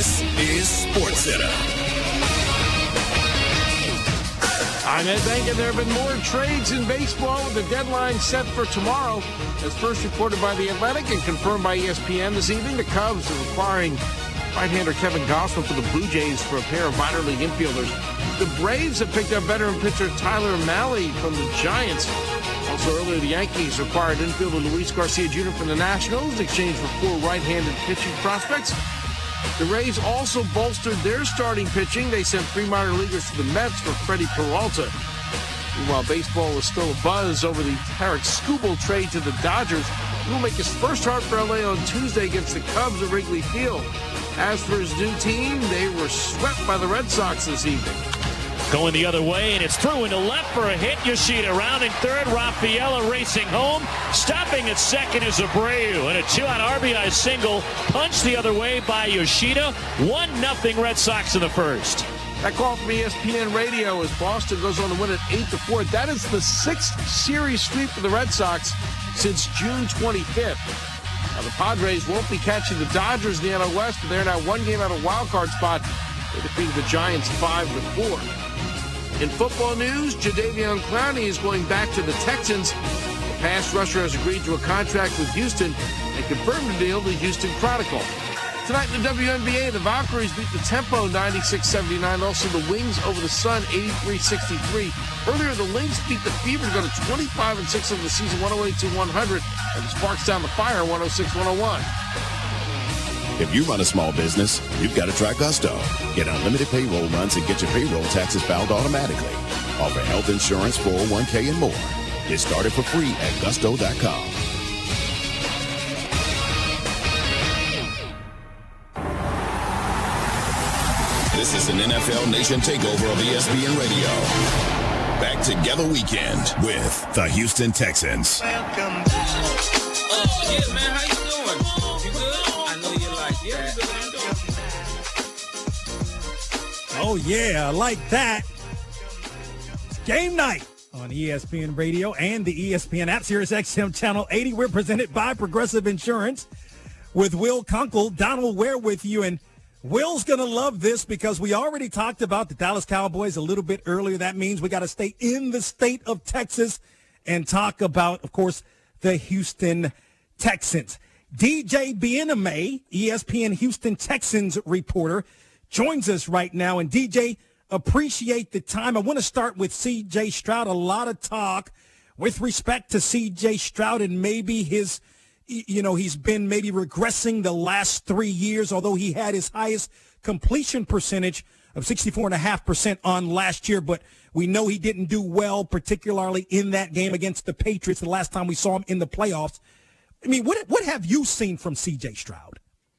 This is SportsCenter. I'm Ed Bank, and there have been more trades in baseball with the deadline set for tomorrow. As first reported by The Athletic and confirmed by ESPN this evening, the Cubs are acquiring right-hander Kevin Gausman for the Blue Jays for a pair of minor league infielders. The Braves have picked up veteran pitcher Tyler Mahle from the Giants. Also earlier, the Yankees acquired infielder Luis Garcia Jr. from the Nationals in exchange for 4 right-handed pitching prospects. The Rays also bolstered their starting pitching. They sent 3 minor leaguers to the Mets for Freddie Peralta. Meanwhile, baseball is still abuzz over the Tarek Skubal trade to the Dodgers. He will make his first start for LA on Tuesday against the Cubs at Wrigley Field. As for his new team, they were swept by the Red Sox this evening. Going the other way, and it's through into left for a hit. Yoshida rounding third. Rafaela racing home. Stopping at second is Abreu. And a 2-out RBI single. Punched the other way by Yoshida. 1-0 Red Sox in the first. That call from ESPN Radio as Boston goes on to win it 8-4. That is the 6th series sweep for the Red Sox since June 25th. Now, the Padres won't be catching the Dodgers in the NL West, but they're now 1 game out of wild card spot. They defeated the Giants 5-4. In football news, Jadeveon Clowney is going back to the Texans. The pass rusher has agreed to a contract with Houston and confirmed the deal to the Houston Chronicle. Tonight in the WNBA, the Valkyries beat the Tempo 96-79. Also, the Wings over the Sun 83-63. Earlier, the Lynx beat the Fever to go to 25-6 of the season, 108-100. And the Sparks down the Fire, 106-101. If you run a small business, you've got to try Gusto. Get unlimited payroll runs and get your payroll taxes filed automatically. Offer health insurance, 401k, and more. Get started for free at gusto.com. This is an NFL Nation takeover of ESPN Radio. Back Together Weekend with the Houston Texans. Welcome. Oh, yeah, man. How you doing? You good? I know you like that. Oh, yeah, I like that. It's game night on ESPN Radio and the ESPN app. Sirius XM Channel 80. We're presented by Progressive Insurance with Will Kunkel. Donald Ware with you. And Will's going to love this because we already talked about the Dallas Cowboys a little bit earlier. That means we got to stay in the state of Texas and talk about, of course, the Houston Texans. DJ Bieneme, ESPN Houston Texans reporter, joins us right now. And DJ, appreciate the time. I want to start with C.J. Stroud. A lot of talk with respect to C.J. Stroud and maybe his, he's been maybe regressing the last 3 years, although he had his highest completion percentage of 64.5% on last year. But we know he didn't do well, particularly in that game against the Patriots the last time we saw him in the playoffs. I mean, what have you seen from C.J. Stroud?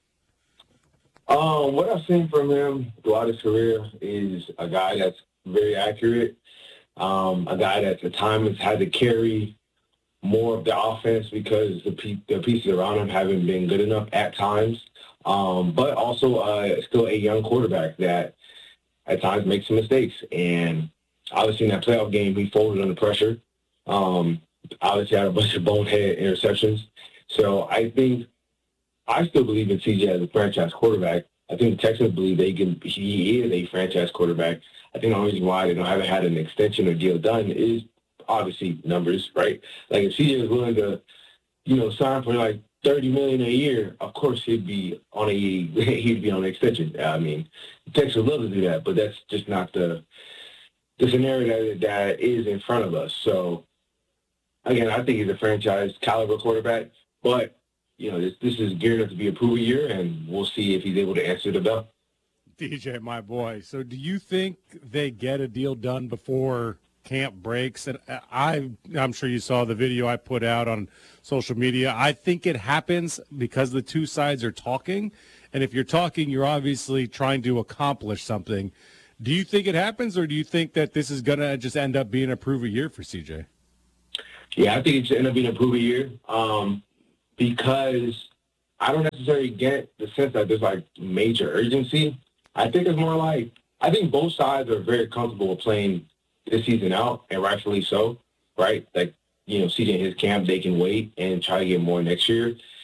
What I've seen from him throughout his career is a guy that's very accurate, a guy that at times has had to carry more of the offense because the pieces around him haven't been good enough at times, but also still a young quarterback that at times makes some mistakes. And obviously in that playoff game, he folded under pressure. Obviously had a bunch of bonehead interceptions. So I still believe in CJ as a franchise quarterback. I think the Texans believe he is a franchise quarterback. I think the only reason why they haven't had an extension or deal done is obviously numbers, right? Like if CJ was willing to, sign for like $30 million a year, of course he'd be on an extension. I mean, the Texans would love to do that, but that's just not the scenario that is in front of us. So again, I think he's a franchise caliber quarterback, but this is geared up to be a prove year, and we'll see if he's able to answer the bell. DJ, my boy. So do you think they get a deal done before camp breaks? And I'm sure you saw the video I put out on social media. I think it happens because the two sides are talking. And if you're talking, you're obviously trying to accomplish something. Do you think it happens, or do you think that this is going to just end up being a prove a year for CJ? Yeah, I think it should end up being a prove a year. Because I don't necessarily get the sense that there's like major urgency. I think it's more like, I think both sides are very comfortable with playing this season out, and rightfully so, right? Like, CJ and his camp, they can wait and try to get more next year.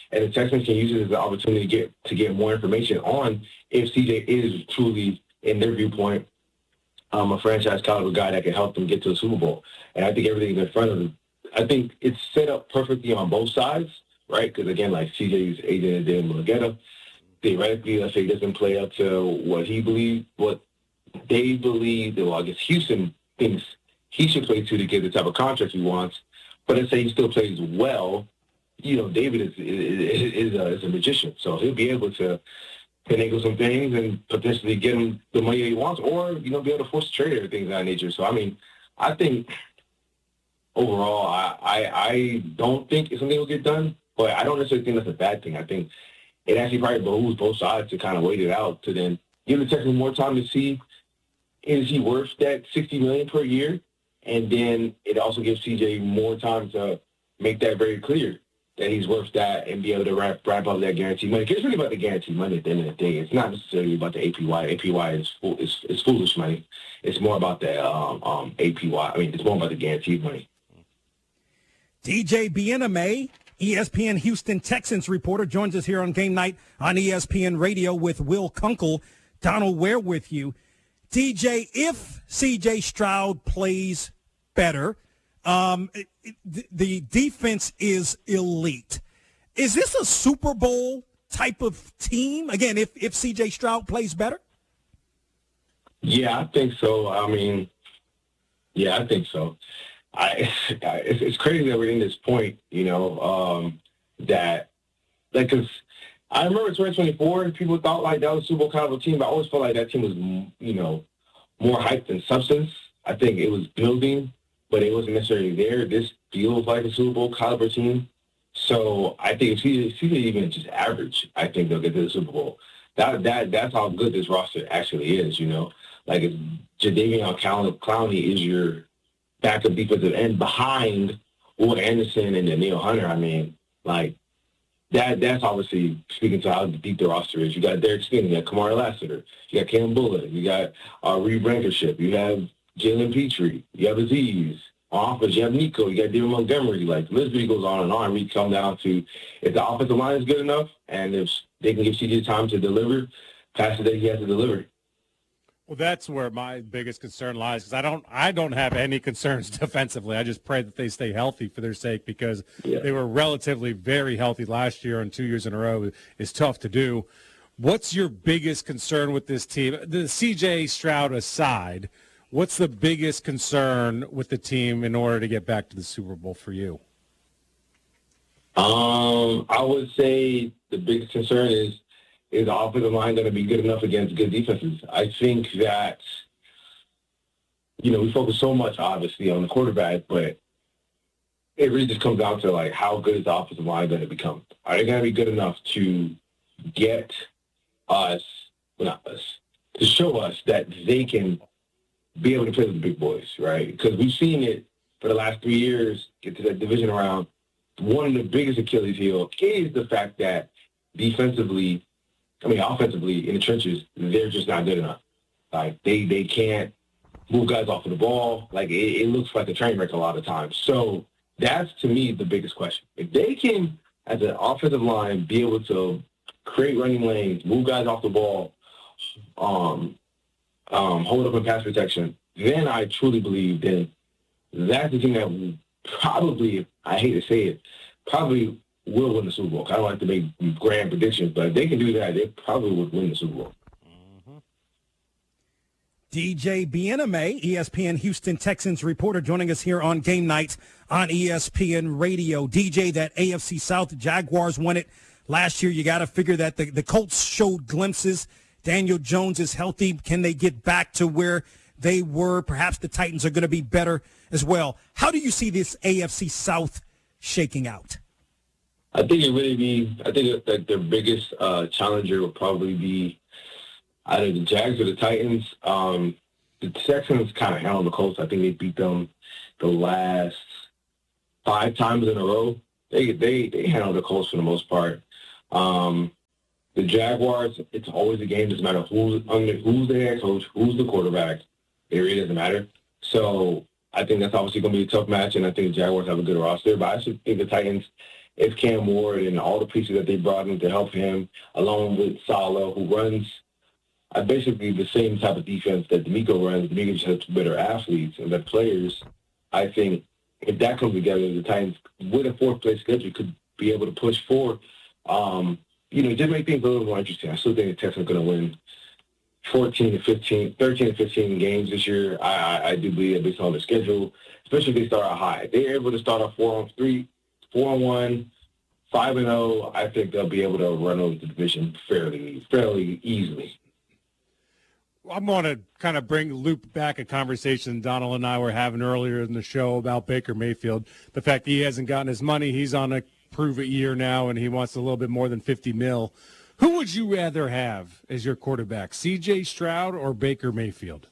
and the Texans can use it as an opportunity to get more information on if CJ is truly, in their viewpoint, a franchise caliber guy that can help them get to the Super Bowl. And I think everything's in front of them. I think it's set up perfectly on both sides, right? Because, again, like CJ's agent is Dan Mulugeta. Theoretically, let's say he doesn't play up to what they believe, well, I guess Houston thinks he should play to get the type of contract he wants. But let's say he still plays well. David is a magician, so he'll be able to finagle some things and potentially get him the money that he wants, or be able to force a trade or things of that nature. So I think overall, I don't think something will get done, but I don't necessarily think that's a bad thing. I think it actually probably behooves both sides to kind of wait it out to then give the Texans more time to see, is he worth that $60 million per year? And then it also gives CJ more time to make that very clear that he's worth that and be able to wrap up that guaranteed money. It's really about the guaranteed money at the end of the day. It's not necessarily about the APY. APY is foolish money. It's more about the APY. It's more about the guaranteed money. DJ Bieneme, ESPN Houston Texans reporter, joins us here on Game Night on ESPN Radio with Will Kunkel. Donald Ware with you. DJ, if C.J. Stroud plays better, the defense is elite. Is this a Super Bowl type of team? Again, if C.J. Stroud plays better? Yeah, I think so. I think so. It's crazy that we're in this point, that, because I remember 2024, people thought like that was a Super Bowl kind of a team, but I always felt like that team was, more hype than substance. I think it was building, but it wasn't necessarily there. This feels like a Super Bowl caliber team. So I think if CJ even just average, I think they'll get to the Super Bowl. That's how good this roster actually is, Like if Jadeveon Clowney is your backup defensive end behind Will Anderson and Danielle Hunter, that's obviously speaking to how deep the roster is. You got Derek Stingley, you got Kamari Lassiter, you got Cam Bullock, you got Reed Blankenship, you have Jalen Petrie, you have Aziz. On offense, you have Nico, you got David Montgomery. The list goes on and on. We come down to if the offensive line is good enough and if they can give CJ time to deliver, past the day he has to deliver. Well, that's where my biggest concern lies, because I don't have any concerns defensively. I just pray that they stay healthy for their sake, because they were relatively very healthy last year, and 2 years in a row is tough to do. What's your biggest concern with this team? The C.J. Stroud aside, what's the biggest concern with the team in order to get back to the Super Bowl for you? I would say the biggest concern is the offensive line going to be good enough against good defenses? I think that, we focus so much, obviously, on the quarterback, but it really just comes down to, how good is the offensive line going to become? Are they going to be good enough to get to show us that they can be able to play with the big boys, right? Because we've seen it for the last 3 years, get to that division round. One of the biggest Achilles heel is the fact that offensively, in the trenches, they're just not good enough. They can't move guys off of the ball. It looks like a train wreck a lot of times. So that's, to me, the biggest question. If they can, as an offensive line, be able to create running lanes, move guys off the ball, hold up in pass protection, then I truly believe that that's the team that will probably, I hate to say it, probably will win the Super Bowl. I don't like to make grand predictions, but if they can do that, they probably would win the Super Bowl. DJ Bieneme, ESPN Houston Texans reporter, joining us here on Game Night on ESPN Radio. DJ, that AFC South, Jaguars won it last year. You got to figure that the Colts showed glimpses. Daniel Jones is healthy. Can they get back to where they were? Perhaps the Titans are going to be better as well. How do you see this AFC South shaking out? I think that their biggest challenger will probably be either the Jags or the Titans. The Texans kind of handled the Colts. I think they beat them the last 5 times in a row. They handled the Colts for the most part. The Jaguars, it's always a game. Doesn't matter who's the head coach, who's the quarterback. It really doesn't matter. So I think that's obviously going to be a tough match, and I think the Jaguars have a good roster. But I should think the Titans, it's Cam Ward and all the pieces that they brought in to help him, along with Saleh, who runs basically the same type of defense that DeMeco runs. DeMeco just has better athletes and better players. I think if that comes together, the Titans, with a fourth-place schedule, could be able to push forward. Just make things a little more interesting. I still think the Texans are going to win 13 to 15 games this year. I do believe that based on the schedule, especially if they start out high. If they're able to start off 4-1, 5-0, I think they'll be able to run over the division fairly easily. I'm going to kind of loop back a conversation Donald and I were having earlier in the show about Baker Mayfield. The fact that he hasn't gotten his money, he's on a prove-it year now, and he wants a little bit more than $50 million. Who would you rather have as your quarterback, C.J. Stroud or Baker Mayfield?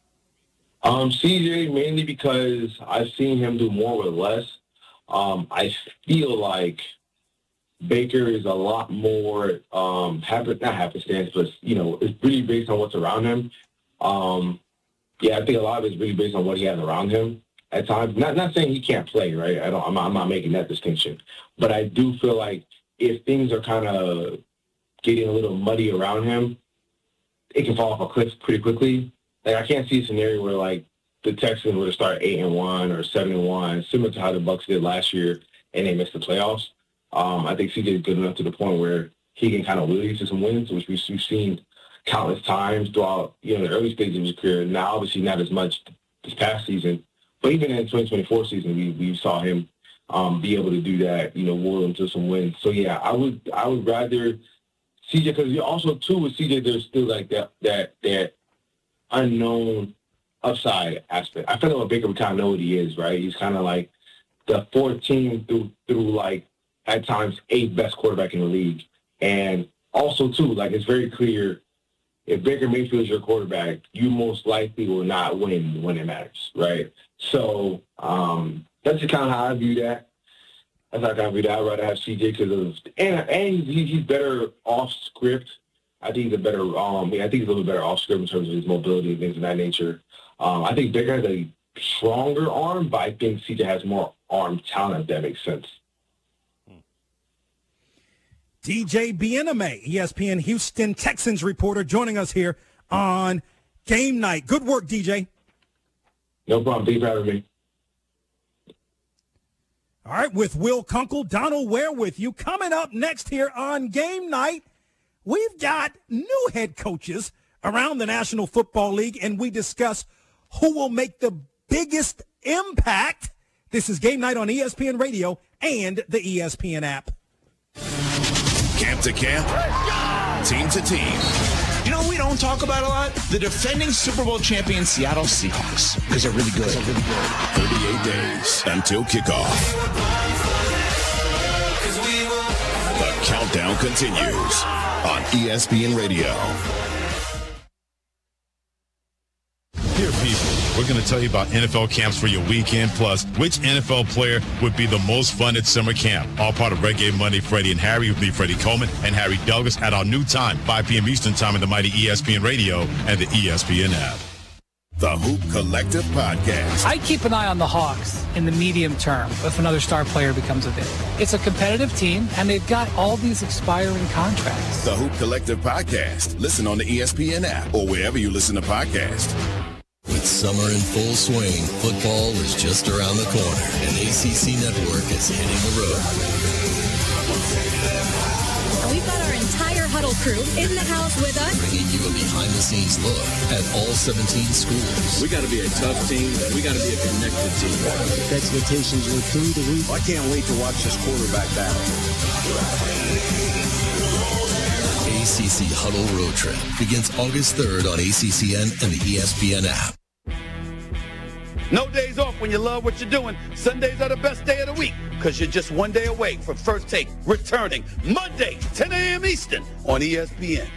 C.J. mainly because I've seen him do more with less. I feel like Baker is a lot more not happenstance, but it's really based on what's around him. I think a lot of it's really based on what he has around him at times. Not saying he can't play, right? I'm not making that distinction, but I do feel like if things are kind of getting a little muddy around him, it can fall off a cliff pretty quickly. Like, I can't see a scenario where like the Texans were to start 8-1 or 7-1, similar to how the Bucs did last year, and they missed the playoffs. I think CJ is good enough to the point where he can kind of lead to some wins, which we've seen countless times throughout the early stages of his career. Now, obviously, not as much this past season, but even in the 2024 season, we saw him be able to do that. Whirl into some wins. So yeah, I would rather CJ, because also too with CJ, there's still like that unknown upside aspect. I feel like with Baker, we kind of know what he is, right? He's kind of like the 14th through like at times 8th best quarterback in the league. And also too, like, it's very clear, if Baker Mayfield is your quarterback, you most likely will not win when it matters, right? So that's just kind of how I view that. That's how I kind of view that. I'd rather have CJ because of and he's better off script. I think he's a better I think he's a little better off script in terms of his mobility and things of that nature. I think Baker has a stronger arm, but I think CJ has more arm talent, if that makes sense. DJ Bieneme, ESPN Houston Texans reporter, joining us here on Game Night. Good work, DJ. No problem. Thanks for having me. All right, with Will Kunkel, Donald Ware with you. Coming up next here on Game Night, we've got new head coaches around the National Football League, and we discuss who will make the biggest impact. This is Game Night on ESPN Radio and the ESPN app. Camp to camp, team to team. You know what we don't talk about a lot? The defending Super Bowl champion Seattle Seahawks, because they're really good. 38 days until kickoff. The countdown continues on ESPN Radio. Dear people, we're going to tell you about NFL camps for your weekend, plus which NFL player would be the most fun at summer camp. All part of Reggae Monday, Freddie and Harry with me, Freddie Coleman and Harry Douglas at our new time, 5 p.m. Eastern time in the mighty ESPN Radio and the ESPN app. The Hoop Collective Podcast. I keep an eye on the Hawks in the medium term if another star player becomes available. It's a competitive team, and they've got all these expiring contracts. The Hoop Collective Podcast. Listen on the ESPN app or wherever you listen to podcasts. With summer in full swing, football is just around the corner, and ACC Network is hitting the road. We've got our entire Huddle crew in the house with us, bringing you a behind-the-scenes look at all 17 schools. We got to be a tough team. We got to be a connected team. Expectations were through the roof. I can't wait to watch this quarterback battle. ACC Huddle Road Trip begins August 3rd on ACCN and the ESPN app. No days off when you love what you're doing. Sundays are the best day of the week because you're just one day away from First Take returning Monday, 10 a.m. Eastern on ESPN.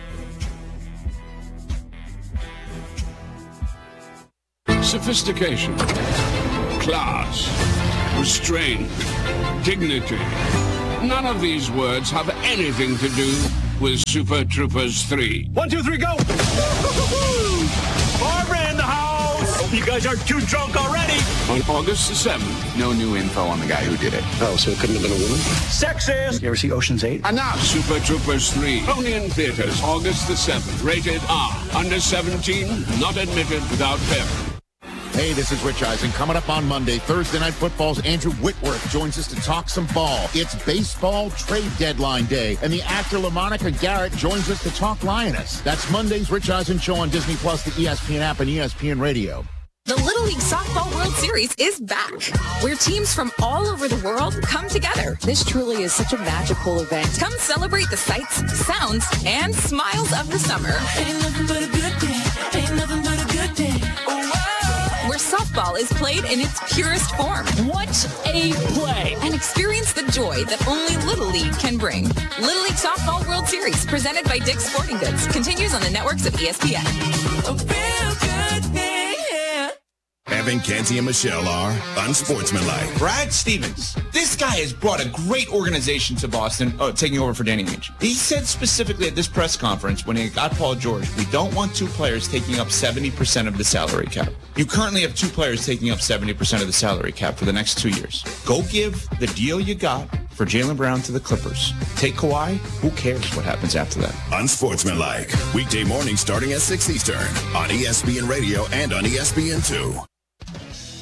Sophistication, class, restraint, dignity. None of these words have anything to do with Super Troopers 3. 1, 2, 3, go! Barbara in the house! You guys are too drunk already. On August the 7th. No new info on the guy who did it. Oh, so it couldn't have been a woman? Sexist. You ever see Ocean's 8? Enough! Super Troopers 3. Only in theaters. August the 7th. Rated R. Under 17. Not admitted without parent. Hey, this is Rich Eisen. Coming up on Monday, Thursday Night Football's Andrew Whitworth joins us to talk some ball. It's baseball trade deadline day, and the actor LaMonica Garrett joins us to talk Lioness. That's Monday's Rich Eisen Show on Disney+, the ESPN app, and ESPN Radio. The Little League Softball World Series is back, where teams from all over the world come together. This truly is such a magical event. Come celebrate the sights, sounds, and smiles of the summer. Ain't nothing but a good day. Ain't nothing but a good day. Where softball is played in its purest form. What a play! And experience the joy that only Little League can bring. Little League Softball World Series, presented by Dick's Sporting Goods, continues on the networks of ESPN. A real good day, yeah. Evan, Canty, and Michelle are unsportsmanlike. Brad Stevens. This guy has brought a great organization to Boston, taking over for Danny Ainge. He said specifically at this press conference when he got Paul George, we don't want two players taking up 70% of the salary cap. You currently have two players taking up 70% of the salary cap for the next 2 years. Go give the deal you got for Jaylen Brown to the Clippers. Take Kawhi. Who cares what happens after that? Unsportsmanlike. Weekday mornings starting at 6 Eastern on ESPN Radio and on ESPN2.